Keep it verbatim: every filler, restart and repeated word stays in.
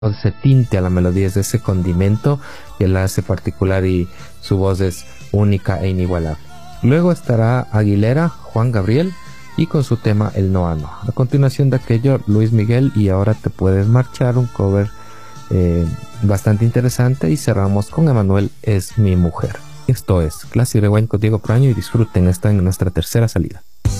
ese tinte a la melodía, es ese condimento que la hace particular y su voz es única e inigualable. Luego estará Aguilera, Juan Gabriel, y con su tema El No a No. A continuación de aquello, Luis Miguel y Ahora te puedes marchar, un cover eh, bastante interesante, y cerramos con Emanuel, Es mi mujer. Esto es Classic Rewind con Diego Proaño, y disfruten, está en nuestra tercera salida.